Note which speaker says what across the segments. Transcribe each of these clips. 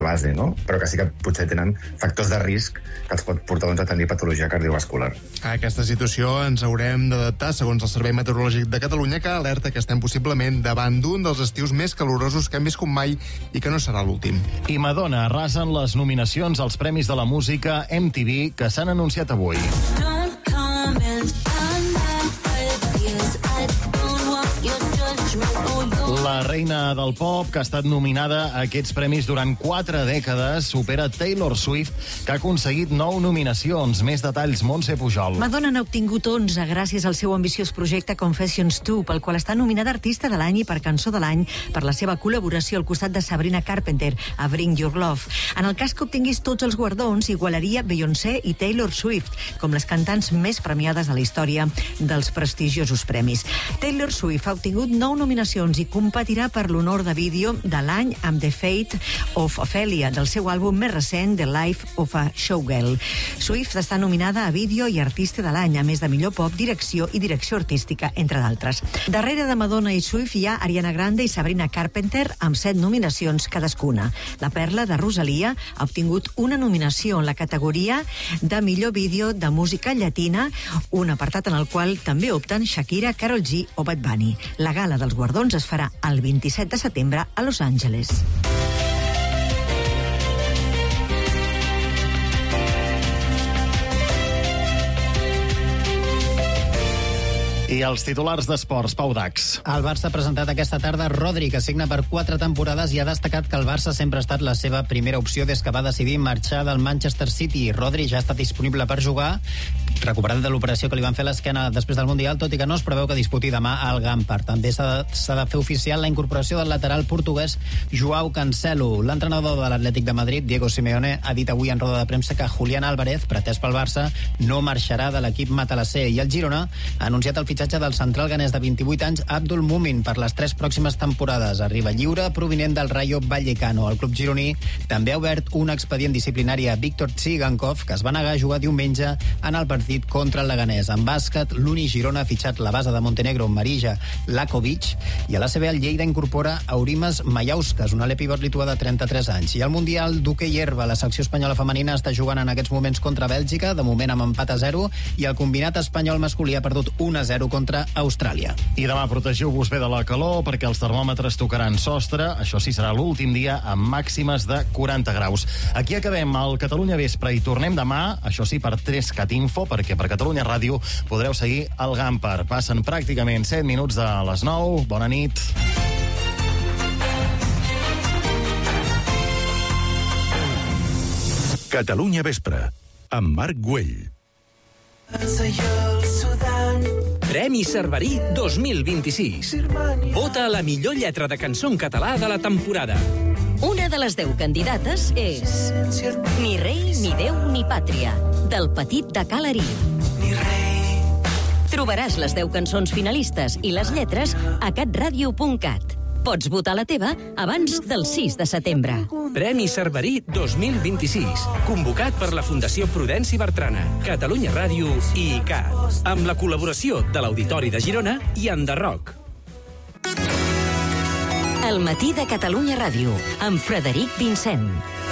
Speaker 1: base, no? Però que sí que potser tenen factors de risc que els pot portar a tenir patologia cardiovascular.
Speaker 2: A aquesta situació ens haurem d'adaptar, segons el Servei Meteorològic de Catalunya, que alerta que estem possiblement davant d'un dels estius més calorosos que hem viscut mai i que no serà l'últim.
Speaker 3: I Madonna arrasen les nominacions als Premis de la Música MTV que s'han anunciat avui. La reina del pop, que ha estat nominada a aquests premis durant 4 dècades, supera Taylor Swift, que ha aconseguit 9 nominacions. Més detalls, Montse Pujol.
Speaker 4: Madonna n'ha obtingut 11 gràcies al seu ambiciós projecte Confessions 2, pel qual està nominada Artista de l'Any i per Cançó de l'Any per la seva col·laboració al costat de Sabrina Carpenter a Bring Your Love. En el cas que obtingués tots els guardons, igualaria Beyoncé i Taylor Swift com les cantants més premiades de la història dels prestigiosos premis. Taylor Swift ha obtingut 9 nominacions i competirà per l'honor de vídeo de l'any amb The Fate of Ophelia, del seu àlbum més recent, The Life of a Showgirl. Swift està nominada a vídeo i artista de l'any, a més de millor pop, direcció i direcció artística, entre d'altres. Darrere de Madonna i Swift hi ha Ariana Grande i Sabrina Carpenter, amb 7 nominacions cadascuna. La perla de Rosalia ha obtingut una nominació en la categoria de millor vídeo de música llatina, un apartat en el qual també opten Shakira, Karol G o Bad Bunny. La gala dels guardons es farà el 27 de setembre a Los Angeles.
Speaker 3: I els titulars d'esports, Pau Dax.
Speaker 5: El Barça ha presentat aquesta tarda Rodri, que signa per 4 temporades, i ha destacat que el Barça sempre ha estat la seva primera opció des que va decidir marxar del Manchester City. Rodri ja està disponible per jugar, recuperat de l'operació que li van fer a l'esquena després del Mundial, tot i que no es preveu que disputi demà al Gampar. També s'ha de fer oficial la incorporació del lateral portuguès Joao Cancelo. L'entrenador de l'Atlètic de Madrid, Diego Simeone, ha dit avui en roda de premsa que Julián Álvarez, pretès pel Barça, no marxarà de l'equip matalasser. I el Girona ha anunciat el fitxatge del central ganès de 28 anys Abdul Mumin per les 3 pròximes temporades. Arriba lliure provinent del Rayo Vallecano. El club gironí també ha obert un expedient disciplinari a Víctor Tsigankov, que es va negar a jugar diumenge en el partit contra el Leganés. En bàsquet, l'Uni Girona ha fitxat la base de Montenegro, Marija Lakovic, i a l'ACB el Lleida incorpora Aurimas Mayauskas, un alè pivot lituà de 33 anys. I al Mundial d'hoquei herba, la secció espanyola femenina està jugant en aquests moments contra Bèlgica, de moment amb empat a 0, i el combinat espanyol masculí ha perdut 1-0 contra Austràlia.
Speaker 3: I demà protegiu-vos bé de la calor, perquè els termòmetres tocaran sostre. Això sí, serà l'últim dia amb màximes de 40 graus. Aquí acabem el Catalunya Vespre i tornem demà, això sí, per 3cat Info, perquè per Catalunya Ràdio podreu seguir el Gampar. Passen pràcticament 7 minuts de les 9. Bona nit.
Speaker 6: Catalunya Vespre, amb Marc Güell.
Speaker 7: Premi Cerverí 2026. Vota a la millor lletra de cançó en català de la temporada.
Speaker 8: Una de les 10 candidates és Ni rei, ni déu, ni pàtria, del Petit de Calerí. Trobaràs les 10 cançons finalistes i les lletres a catradio.cat. Pots votar la teva abans del 6 de setembre.
Speaker 7: Premi Cerverí 2026. Convocat per la Fundació Prudenci Bertrana, Catalunya Ràdio i ICAT. Amb la col·laboració de l'Auditori de Girona i Enderroc.
Speaker 8: El matí de Catalunya Ràdio, amb Frederic Vincent.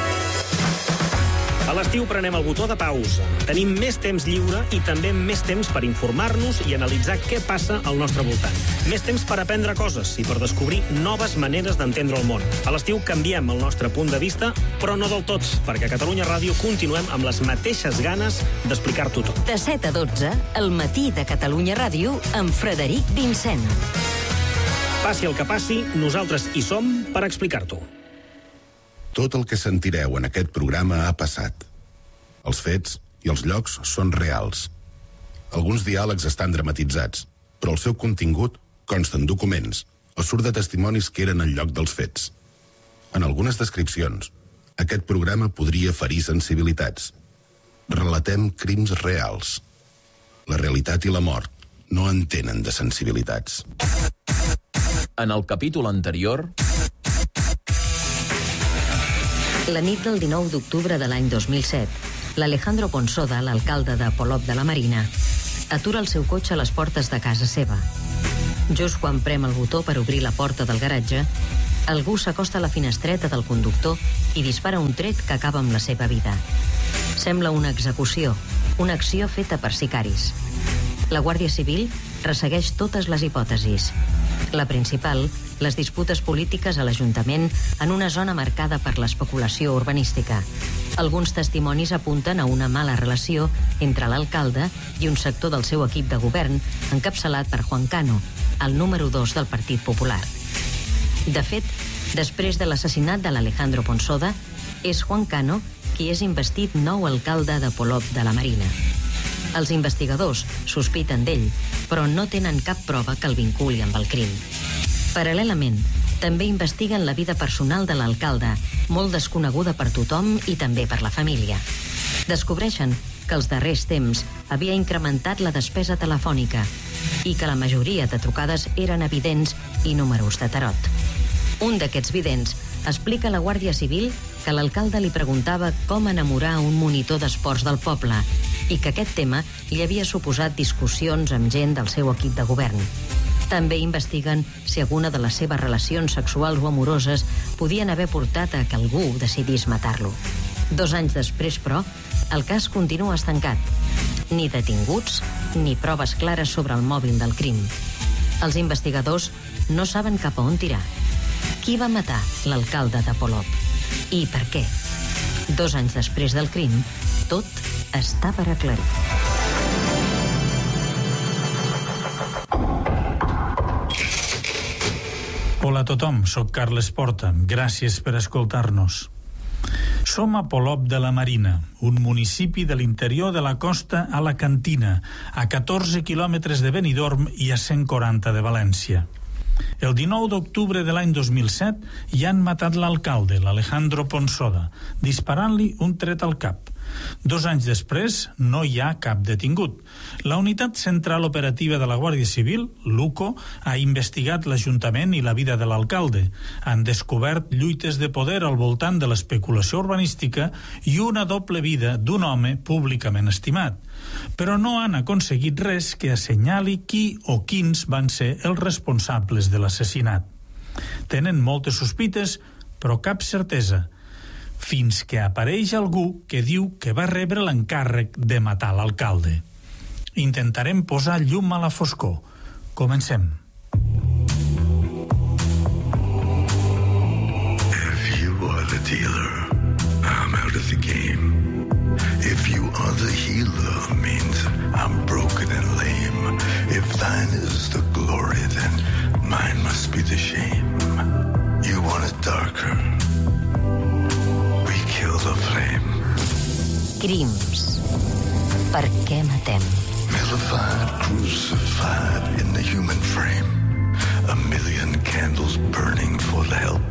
Speaker 9: A l'estiu prenem el botó de pausa. Tenim més temps lliure i també més temps per informar-nos i analitzar què passa al nostre voltant. Més temps per aprendre coses i per descobrir noves maneres d'entendre el món. A l'estiu canviem el nostre punt de vista, però no del tot, perquè a Catalunya Ràdio continuem amb les mateixes ganes d'explicar-t'ho tot.
Speaker 8: De 7 a 12, el matí de Catalunya Ràdio, amb Frederic Vincent.
Speaker 9: Passi el que passi, nosaltres hi som per explicar-t'ho.
Speaker 6: Tot el que sentireu en aquest programa ha passat. Els fets i els llocs són reals. Alguns diàlegs estan dramatitzats, però el seu contingut consta en documents o surt de testimonis que eren al lloc dels fets. En algunes descripcions, aquest programa podria ferir sensibilitats. Relatem crims reals. La realitat i la mort no entenen de sensibilitats.
Speaker 10: En el capítol anterior...
Speaker 8: La nit del 19 d'octubre de l'any 2007, l'Alejandro Ponsoda, l'alcalde de Polop de la Marina, atura el seu cotxe a les portes de casa seva. Just quan prem el botó per obrir la porta del garatge, Algú s'acosta a la finestreta del conductor i dispara un tret que acaba amb la seva vida. Sembla una execució, una acció feta per sicaris. La Guàrdia Civil ressegueix totes les hipòtesis. La principal, les disputes polítiques a l'Ajuntament en una zona marcada per l'especulació urbanística. Alguns testimonis apunten a una mala relació entre l'alcalde i un sector del seu equip de govern, encapçalat per Juan Cano, el número 2 del Partit Popular. De fet, després de l'assassinat de l'Alejandro Ponsoda, és Juan Cano qui és investit nou alcalde de Polop de la Marina. Els investigadors sospiten d'ell, però no tenen cap prova que el vinculi amb el crim. Paral·lelament, també investiguen la vida personal de l'alcalde, molt desconeguda per tothom i també per la família. Descobreixen que els darrers temps havia incrementat la despesa telefònica i que la majoria de trucades eren evidents i números de tarot. Un d'aquests vidents explica a la Guàrdia Civil que l'alcalde li preguntava com enamorar un monitor d'esports del poble i que aquest tema li havia suposat discussions amb gent del seu equip de govern. També investiguen si alguna de les seves relacions sexuals o amoroses podien haver portat a que algú decidís matar-lo. 2 anys després, però, el cas continua estancat. Ni detinguts, ni proves clares sobre el mòbil del crim. Els investigadors no saben cap a on tirar. Qui va matar l'alcalde de Polop? I per què? 2 anys després del crim, tot està per aclarir.
Speaker 11: Hola a tothom, soc Carles Porta. Gràcies per escoltar-nos. Som a Polop de la Marina, un municipi de l'interior de la costa alacantina, a 14 quilòmetres de Benidorm i a 140 de València. El 19 d'octubre de l'any 2007 hi han matat l'alcalde, l'Alejandro Ponsoda, disparant-li un tret al cap. 2 anys després no hi ha cap detingut. La Unitat Central Operativa de la Guàrdia Civil, l'UCO, ha investigat l'Ajuntament i la vida de l'alcalde. Han descobert lluites de poder al voltant de l'especulació urbanística i una doble vida d'un home públicament estimat. Però no han aconseguit res que assenyali qui o quins van ser els responsables de l'assassinat. Tenen moltes sospites, però cap certesa, fins que apareix algú que diu que va rebre l'encàrrec de matar l'alcalde. Intentarem posar llum a la foscor. Comencem.
Speaker 12: If you are the dealer, I'm out of the game. If you are the healer, means I'm broken and lame. If thine is the glory, then mine must be the shame. You want it darker? We kill the flame.
Speaker 8: Crims. Per què matem?
Speaker 12: Vilified, crucified in the human frame. A million candles burning for the help